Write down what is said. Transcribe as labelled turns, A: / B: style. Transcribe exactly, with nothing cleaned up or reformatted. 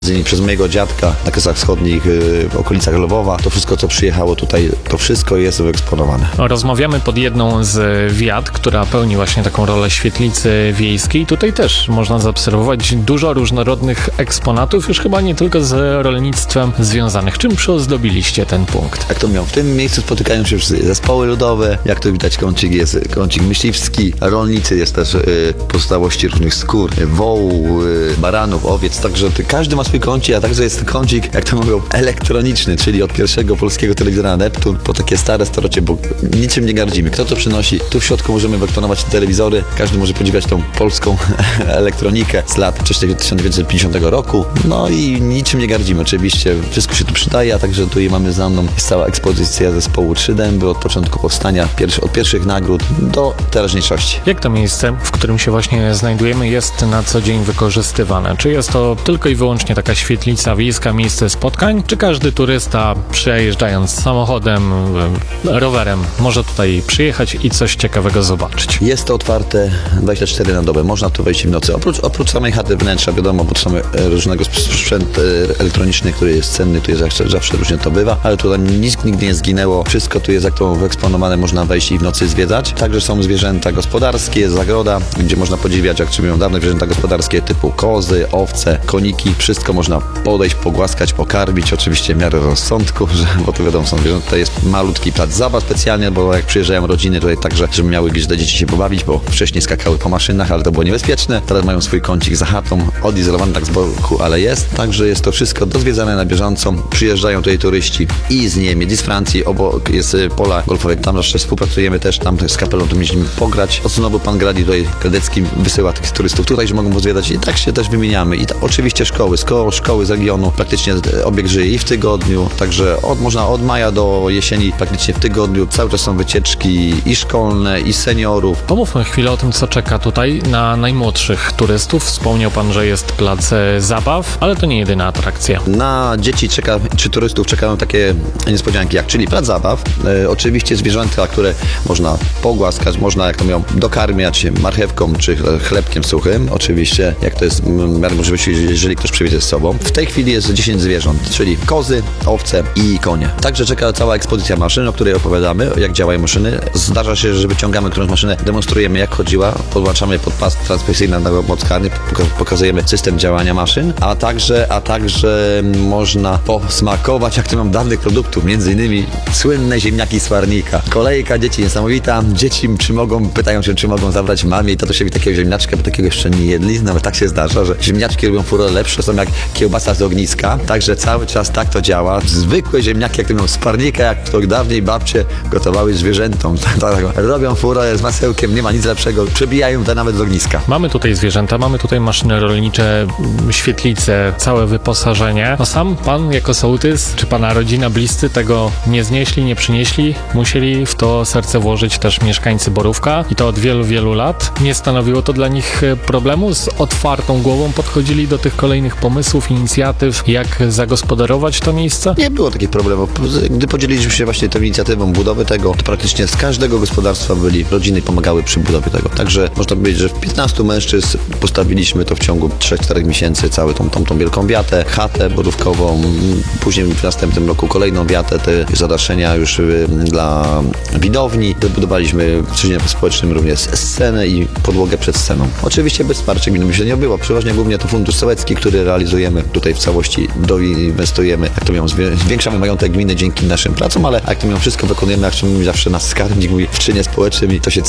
A: Przez mojego dziadka na Kresach Wschodnich, w okolicach Lwowa. To wszystko, co przyjechało tutaj, to wszystko jest wyeksponowane.
B: Rozmawiamy pod jedną z wiat, która pełni właśnie taką rolę świetlicy wiejskiej. Tutaj też można zaobserwować dużo różnorodnych eksponatów, już chyba nie tylko z rolnictwem związanych. Czym przyozdobiliście ten punkt?
A: Jak to miał? W tym miejscu spotykają się zespoły ludowe. Jak to widać, kącik jest kącik myśliwski. Rolnicy jest też y, pozostałości różnych skór, wołu, y, baranów, owiec. Także każdy ma swój kącik, a także jest kącik, jak to mówią, elektroniczny, czyli od pierwszego polskiego telewizora Neptun po takie stare starocie, bo niczym nie gardzimy. Kto to przynosi? Tu w środku możemy wyeksponować telewizory. Każdy może podziwiać tą polską elektronikę z lat wcześniej tysiąc dziewięćset pięćdziesiątego roku. No i niczym nie gardzimy. Oczywiście wszystko się tu przydaje, a także tu mamy za mną jest cała ekspozycja zespołu Trzy Dęby od początku powstania, pierwszy, od pierwszych nagród do teraźniejszości.
B: Jak to miejsce, w którym się właśnie znajdujemy, jest na co dzień wykorzystywane? Czy jest to tylko i wyłącznie taka świetlica wiejska, miejsce spotkań, czy każdy turysta przejeżdżając samochodem, rowerem może tutaj przyjechać i coś ciekawego zobaczyć?
A: Jest to otwarte dwadzieścia cztery na dobę. Można tu wejść w nocy. Oprócz, oprócz samej chaty wnętrza, wiadomo, bo to są różnego sprzęt elektroniczny, który jest cenny, tu jest zawsze, zawsze różnie to bywa, ale tutaj nic nigdy nie zginęło. Wszystko tu jest jak to wyeksponowane, można wejść i w nocy zwiedzać. Także są zwierzęta gospodarskie, jest zagroda, gdzie można podziwiać, jak czynią dawne zwierzęta gospodarskie typu kozy, owce, koniki. Wszystko można podejść, pogłaskać, pokarmić, oczywiście w miarę rozsądku, że, bo to wiadomo, są zwierzęta. Tutaj jest malutki plac zabaw specjalnie, bo jak przyjeżdżają rodziny tutaj także, żeby miały gdzieś dla dzieci się pobawić, bo wcześniej skakały po maszynach, ale to było niebezpieczne. Teraz mają swój kącik za chatą, odizolowany tak z boku, ale jest. Także jest to wszystko dozwiedzane na bieżąco. Przyjeżdżają tutaj turyści i z Niemiec, i z Francji, obok jest pola golfowe, tam jeszcze współpracujemy też, tam z kapelą tu mieliśmy pograć. Od znowu pan Gradi tutaj Kredeckim wysyła tych turystów tutaj, że mogą pozwiedzać i tak się też wymieniamy. I ta, oczywiście szkoły, szkoły, szkoły z regionu, praktycznie obiekt żyje i w tygodniu, także od, można od maja do jesieni praktycznie w tygodniu, cały czas są wycieczki i szkolne, i seniorów.
B: Pomówmy chwilę o tym, co czeka tutaj na najmłodszych turystów. Wspomniał pan, że jest plac zabaw, ale to nie jedyna atrakcja.
A: Na dzieci czeka, czy turystów czekają takie niespodzianki jak, czyli plac zabaw, e, oczywiście zwierzęta, które można pogłaskać, można, jak to mówią, dokarmiać się marchewką czy chlebkiem suchym, oczywiście, jak to jest w miarę możliwości, jeżeli ktoś przywiezie z sobą. W tej chwili jest dziesięć zwierząt, czyli kozy, owce i konie. Także czeka cała ekspozycja maszyn, o której opowiadamy, jak działają maszyny. Zdarza się, że wyciągamy którąś maszynę, demonstrujemy, jak chodziła, podłączamy pod pas transmisyjny na moc karny, pokazujemy system działania maszyn, a także, a także można posmakować, jak to mam dawnych produktów, między innymi słynne ziemniaki z Farnika. Kolejka dzieci niesamowita, dzieci czy mogą, pytają się, czy mogą zabrać mamie i tato się takiego ziemniaczka, bo takiego jeszcze nie jedli, nawet tak się zdarza, że ziemniaczki robią furorę lepsze, są jak kiełbasa z ogniska, także cały czas tak to działa. Zwykłe ziemniaki, jak to mówią, z Farnika, jak to dawniej babcie gotowały zwierzętom, robią furorę z masełkiem, nie ma nic lepszego, przebijają to nawet z ogniska.
B: Mamy tutaj zwierzęta, mamy tutaj maszyny rolnicze, świetlice, całe wyposażenie. No sam pan jako sołtys, czy pana rodzina, bliscy tego nie znieśli, nie przynieśli, musieli w to serce włożyć też mieszkańcy Borówka i to od wielu, wielu lat. Nie stanowiło to dla nich problemu? Z otwartą głową podchodzili do tych kolejnych pomysłów, inicjatyw, jak zagospodarować to miejsce?
A: Nie było takich problemów. Gdy podzieliliśmy się właśnie tą inicjatywą budowy tego, to praktycznie z każdego gospodarstwa byli rodziny pomagały przy budowie tego. Także można powiedzieć, że w piętnastu mężczyzn postawiliśmy to w ciągu trzech czterech miesięcy, całą tą, tą, tą wielką wiatę, chatę borówkową, później w następnym roku kolejną wiatę, te zadaszenia już y, dla widowni. Wybudowaliśmy w Trzyźnie Społecznym również scenę i podłogę przed sceną. Oczywiście bez wsparcia gminy myślę nie było. Przeważnie głównie to fundusz sołecki, który realizujemy tutaj w całości, doinwestujemy, jak to mówią, zwiększamy majątek gminy dzięki naszym pracom, ale jak to mówią, wszystko wykonujemy, jak to mówią, zawsze nas skarbnik mówi w czynie społecznym i to się